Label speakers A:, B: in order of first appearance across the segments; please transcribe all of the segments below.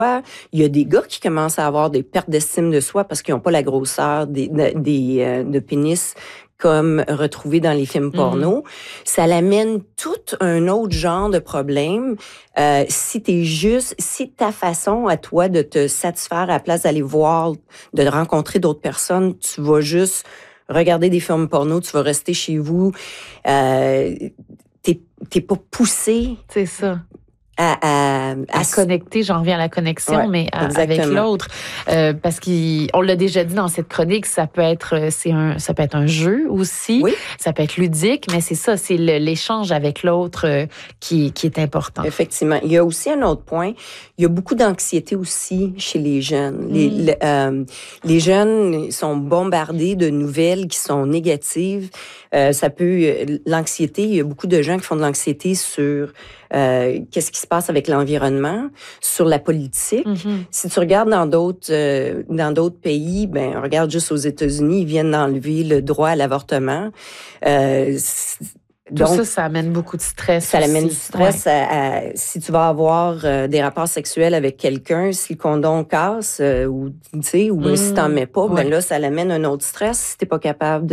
A: Il y a des gars qui commencent à avoir des pertes d'estime de soi parce qu'ils n'ont pas la grosseur de pénis comme retrouvé dans les films porno. Ça l'amène tout un autre genre de problème. Si ta façon à toi de te satisfaire à la place d'aller voir, de rencontrer d'autres personnes, tu vas juste regarder des films porno, tu vas rester chez vous, t'es pas poussé.
B: C'est ça.
A: À
B: connecter, j'en reviens à la connexion, mais avec l'autre, parce qu'on l'a déjà dit dans cette chronique, ça peut être un jeu aussi, ça peut être ludique, mais c'est ça, c'est l'échange avec l'autre qui est important.
A: Effectivement, il y a aussi un autre point, il y a beaucoup d'anxiété aussi chez les jeunes. Les jeunes sont bombardés de nouvelles qui sont négatives. L'anxiété, il y a beaucoup de gens qui font de l'anxiété sur qu'est-ce qui se passe avec l'environnement, sur la politique. Si tu regardes dans d'autres pays, regarde juste aux États-Unis, ils viennent d'enlever le droit à l'avortement.
B: Donc, ça amène beaucoup de stress.
A: Ça amène du stress. Si tu vas avoir des rapports sexuels avec quelqu'un, si le condom casse ou si t'en mets pas, là, ça l'amène un autre stress. Si t'es pas capable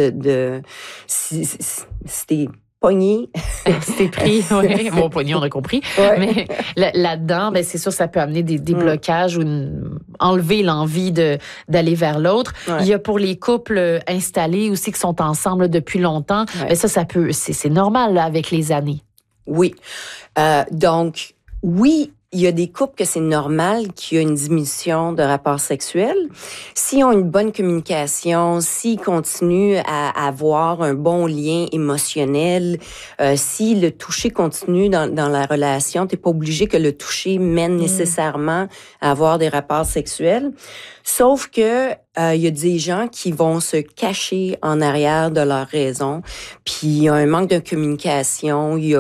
A: si t'es pogné.
B: C'était pris, oui. Bon, pogné, on a compris. Mais là-dedans, c'est sûr, ça peut amener des blocages ou enlever l'envie d'aller vers l'autre. Il y a pour les couples installés aussi qui sont ensemble depuis longtemps. Mais ça peut, c'est normal là, avec les années.
A: Oui. Donc, oui, il y a des couples que c'est normal qu'il y ait une diminution de rapports sexuels. S'ils ont une bonne communication, s'ils continuent à avoir un bon lien émotionnel, si le toucher continue dans la relation, t'es pas obligé que le toucher mène nécessairement à avoir des rapports sexuels. Sauf que il y a des gens qui vont se cacher en arrière de leur raison, puis il y a un manque de communication, il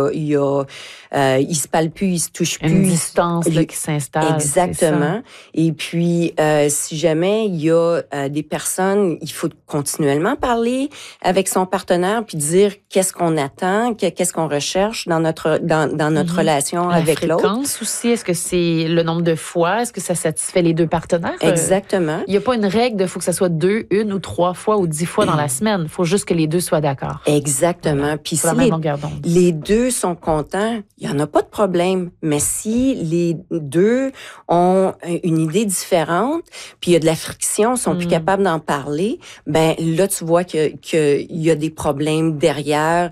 A: se parlent plus, ils se touchent plus.
B: Une distance qui s'installe.
A: Exactement. Et puis, si jamais il y a des personnes, il faut continuellement parler avec son partenaire puis dire qu'est-ce qu'on attend, qu'est-ce qu'on recherche dans notre relation avec l'autre.
B: La fréquence aussi, est-ce que c'est le nombre de fois, est-ce que ça satisfait les deux partenaires?
A: Exactement.
B: Il n'y a pas une règle, il faut que ça soit 2, 1 ou 3 fois ou 10 fois dans la semaine. Il faut juste que les deux soient d'accord.
A: Exactement. Voilà. Puis si les deux sont contents, il n'y en a pas de problème. Mais si les deux ont une idée différente, puis il y a de la friction, sont plus capables d'en parler, là, tu vois qu'il y a des problèmes derrière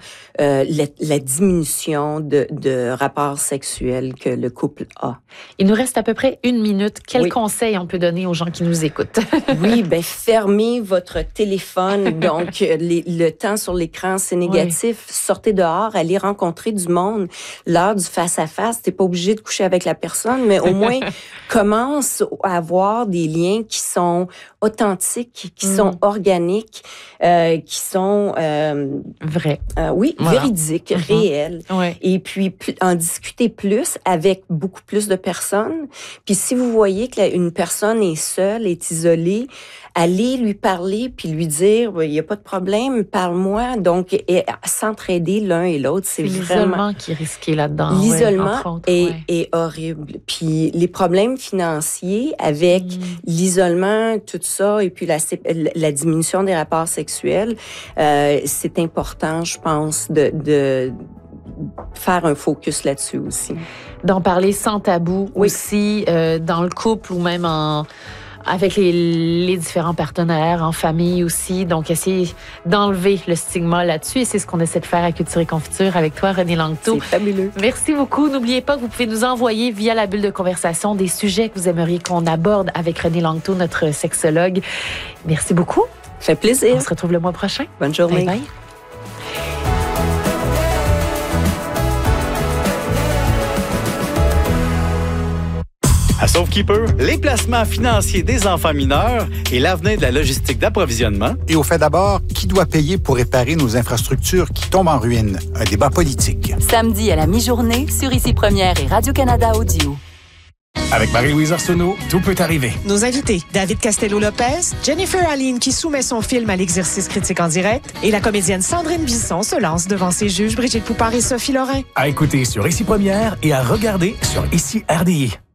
A: la diminution de rapports sexuels que le couple a.
B: Il nous reste à peu près 1 minute. Quel conseil on peut donner aux gens qui nous écoutent?
A: Oui, fermez votre téléphone. Donc, le temps sur l'écran, c'est négatif. Sortez dehors, allez rencontrer du monde. L'heure du face-à-face, t'es pas obligé de coucher avec la personne, mais au moins, commence à avoir des liens qui sont authentiques, qui sont organiques, qui sont...
B: vrais.
A: Véridiques, réels. Et puis, en discuter plus avec beaucoup plus de personnes. Puis si vous voyez qu'une personne est seule, est isolée, allez lui parler puis lui dire il y a pas de problème, parle-moi. Donc s'entraider l'un et l'autre, c'est vraiment
B: l'isolement qui est risqué là-dedans.
A: L'isolement est horrible. Puis les problèmes financiers avec l'isolement, tout ça et puis la diminution des rapports sexuels, c'est important, je pense, de faire un focus là-dessus aussi.
B: D'en parler sans tabou aussi, dans le couple ou même avec les différents partenaires, en famille aussi. Donc, essayer d'enlever le stigma là-dessus. Et c'est ce qu'on essaie de faire à Culture et Confiture avec toi, René Langto.
A: C'est fabuleux.
B: Merci beaucoup. N'oubliez pas que vous pouvez nous envoyer via la bulle de conversation des sujets que vous aimeriez qu'on aborde avec René Langto, notre sexologue. Merci beaucoup.
A: Ça fait plaisir.
B: On se retrouve le mois prochain.
A: Bonne journée.
B: Bye bye.
C: À Saufkeeper, les placements financiers des enfants mineurs et l'avenir de la logistique d'approvisionnement.
D: Et au fait d'abord, qui doit payer pour réparer nos infrastructures qui tombent en ruine? Un débat politique.
E: Samedi à la mi-journée, sur Ici Première et Radio-Canada Audio.
F: Avec Marie-Louise Arsenault, tout peut arriver.
G: Nos invités, David Castello-Lopez, Jennifer Aline qui soumet son film à l'exercice critique en direct et la comédienne Sandrine Bisson se lance devant ses juges Brigitte Poupard et Sophie Lorrain.
F: À écouter sur Ici Première et à regarder sur Ici RDI.